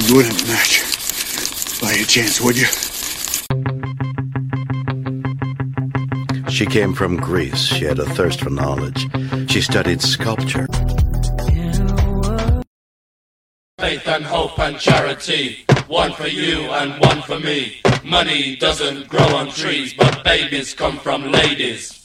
You wouldn't have a match, by a chance, would you? She came from Greece. She had a thirst for knowledge. She studied sculpture. Faith and hope and charity, one for you and one for me. Money doesn't grow on trees, but babies come from ladies.